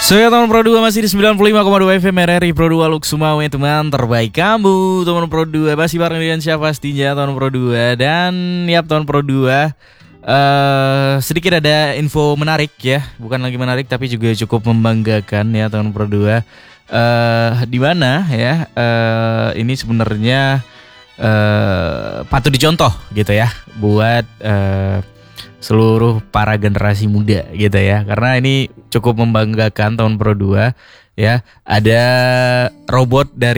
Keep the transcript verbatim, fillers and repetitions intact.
Saya teman Pro dua masih di sembilan puluh lima koma dua F M R R I Pro dua Luk Sumawe, teman terbaik kamu. Teman Pro dua masih bareng dengan siapa pastinya teman Pro dua. Dan yap teman Pro dua, uh, sedikit ada info menarik ya. Bukan lagi menarik tapi juga cukup membanggakan ya teman Pro dua. uh, Di mana ya, uh, ini sebenarnya uh, patut dicontoh gitu ya buat uh, seluruh para generasi muda gitu ya. Karena ini cukup membanggakan tahun Pro dua ya. Ada robot dari